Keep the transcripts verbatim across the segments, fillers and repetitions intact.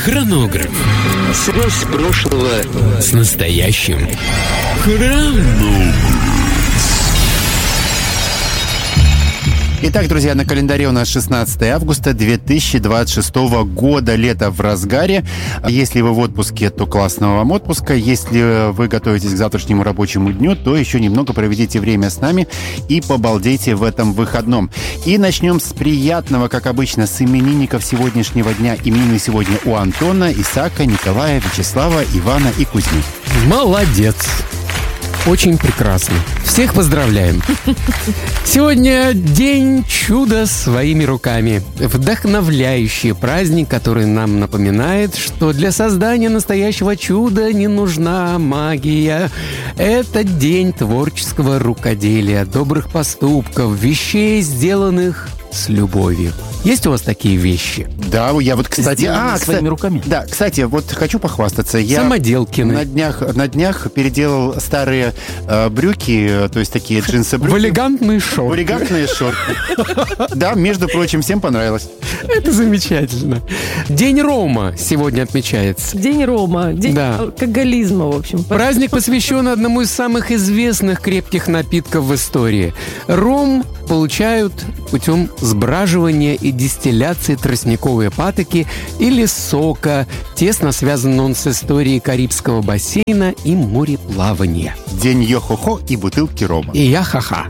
Хронограф. Связь прошлого с настоящим. Хронограф. Итак, друзья, на календаре у нас шестнадцатое августа две тысячи двадцать шестого года. Лето в разгаре. Если вы в отпуске, то классного вам отпуска. Если вы готовитесь к завтрашнему рабочему дню, то еще немного проведите время с нами и побалдейте в этом выходном. И начнем с приятного, как обычно, с именинников сегодняшнего дня. Именины сегодня у Антона, Исаака, Николая, Вячеслава, Ивана и Кузьмы. Молодец! Очень прекрасно. Всех поздравляем. Сегодня день чуда своими руками. Вдохновляющий праздник, который нам напоминает, что для создания настоящего чуда не нужна магия. Это день творческого рукоделия, добрых поступков, вещей, сделанных с любовью. Есть у вас такие вещи? Да, я вот, кстати... А, своими кстати, руками? Да, кстати, вот хочу похвастаться. Я Самоделкины. На днях, на днях переделал старые э, брюки, то есть такие джинсы-брюки. В элегантные шорты. В элегантные шорты. Да, между прочим, всем понравилось. Это замечательно. День Рома сегодня отмечается. День Рома, день да. алкоголизма, в общем. Праздник посвящен одному из самых известных крепких напитков в истории. Ром получают путем сбраживания и дистилляции тростниковой патоки или сока. Тесно связан он с историей Карибского бассейна и мореплавания. День йо-хо-хо и бутылки рома. И я-ха-ха.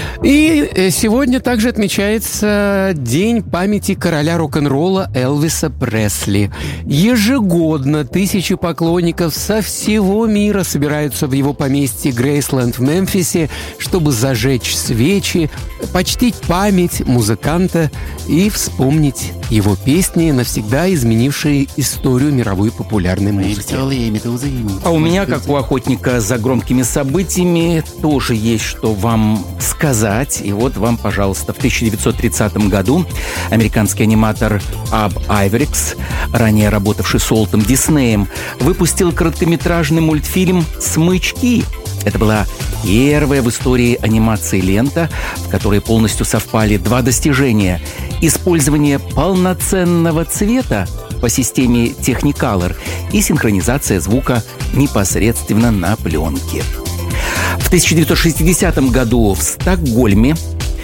И сегодня также отмечается День памяти короля рок-н-ролла Элвиса Пресли. Ежегодно тысячи поклонников со всего мира собираются в его поместье Грейсленд в Мемфисе, чтобы зажечь свечи, почтить память музыканта и вспомнить его песни, навсегда изменившие историю мировой популярной музыки. А у меня, как у охотника за громкими событиями, тоже есть что вам сказать. И вот вам, пожалуйста, в тысяча девятьсот тридцатом году американский аниматор Аб Айверикс, ранее работавший с Уолтом Диснеем, выпустил короткометражный мультфильм «Смычки». Это была первая в истории анимации лента, в которой полностью совпали два достижения: использование полноценного цвета по системе Technicolor и синхронизация звука непосредственно на пленке. В тысяча девятьсот шестидесятом году в Стокгольме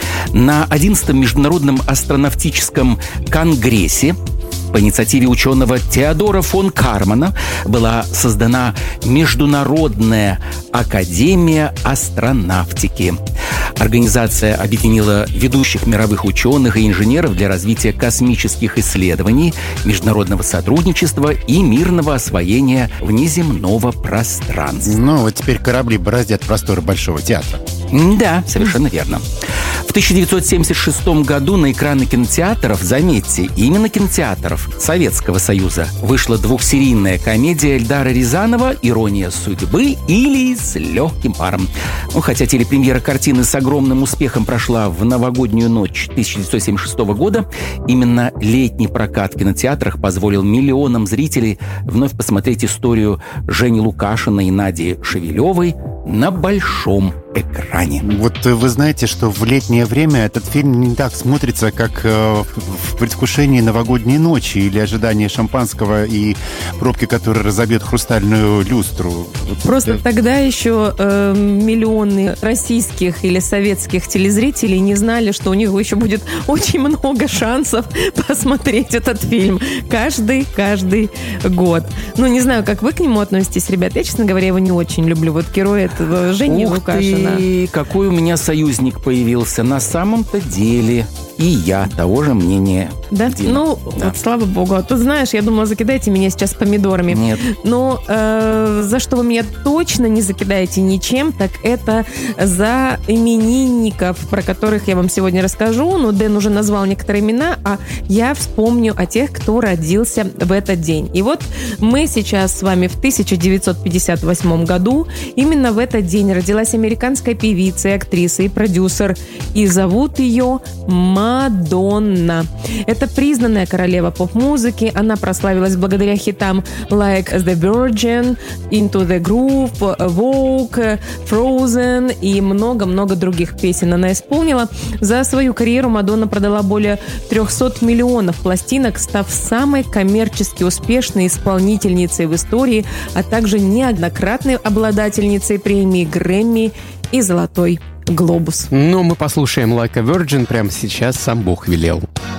на одиннадцатом международном астронавтическом конгрессе по инициативе ученого Теодора фон Кармана была создана Международная академия астронавтики. Организация объединила ведущих мировых ученых и инженеров для развития космических исследований, международного сотрудничества и мирного освоения внеземного пространства. Ну, вот теперь корабли бороздят просторы Большого театра. Да, совершенно верно. В тысяча девятьсот семьдесят шестом году на экраны кинотеатров, заметьте, именно кинотеатров Советского Союза, вышла двухсерийная комедия Эльдара Рязанова «Ирония судьбы» или «С легким паром». Ну, хотя телепремьера картины с огромным успехом прошла в новогоднюю ночь тысяча девятьсот семьдесят шестого года, именно летний прокат в кинотеатрах позволил миллионам зрителей вновь посмотреть историю Жени Лукашина и Нади Шевелевой на большом экране. Вот вы знаете, что в летнее время этот фильм не так смотрится, как э, в предвкушении новогодней ночи или ожидании шампанского и пробки, которая разобьет хрустальную люстру. Вот Просто это... тогда еще э, миллионы российских или советских телезрителей не знали, что у них еще будет очень много шансов посмотреть этот фильм. Каждый, каждый год. Ну, не знаю, как вы к нему относитесь, ребят. Я, честно говоря, его не очень люблю. Вот герой этого Жени Ух Лукашина. И какой у меня союзник появился. На самом-то деле и я того же мнения. Да? Дима. Ну, да. Вот, слава богу. А то, знаешь, я думала, закидаете меня сейчас помидорами. Нет. Но э, за что вы меня точно не закидаете ничем, так это за именинников, про которых я вам сегодня расскажу. Ну, Дэн уже назвал некоторые имена, а я вспомню о тех, кто родился в этот день. И вот мы сейчас с вами в тысяча девятьсот пятьдесят восьмом году. Именно в этот день родилась американская американская певица, и актриса, и продюсер. И зовут ее Мадонна. Это признанная королева поп-музыки. Она прославилась благодаря хитам like The Virgin, Into the Groove, Vogue, Frozen и много-много других песен она исполнила. За свою карьеру Мадонна продала более триста миллионов пластинок, став самой коммерчески успешной исполнительницей в истории, а также неоднократной обладательницей премии Грэмми и «Золотой глобус». Но мы послушаем Like a Virgin прямо сейчас, сам Бог велел.